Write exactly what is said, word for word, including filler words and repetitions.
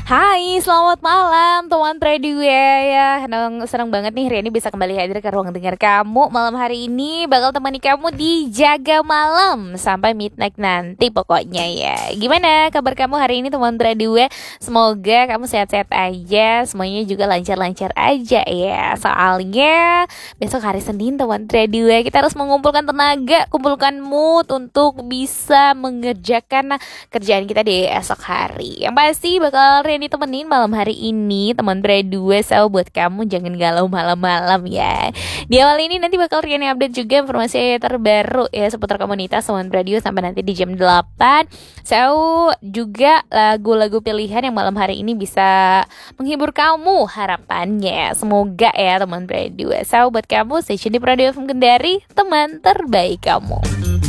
Hai, selamat malam teman Tradue ya. Senang, senang banget nih Reni bisa kembali hadir ke ruang dengar kamu. Malam hari ini bakal temani kamu di Jaga Malam sampai midnight nanti pokoknya ya. Gimana kabar kamu hari ini teman Tradue? Semoga kamu sehat-sehat aja, semuanya juga lancar-lancar aja ya. Soalnya besok hari Senin teman Tradue, kita harus mengumpulkan tenaga, kumpulkan mood untuk bisa mengerjakan kerjaan kita di esok hari. Yang pasti bakal Reni temenin malam hari ini teman berdua. So buat kamu jangan galau malam-malam ya. Di awal ini nanti bakal Reni update juga informasi terbaru ya seputar komunitas teman radio sampai nanti di jam delapan. So juga lagu-lagu pilihan yang malam hari ini bisa menghibur kamu harapannya. Semoga ya teman berdua. So buat kamu stay tune di Radio F M Kendari, teman terbaik kamu.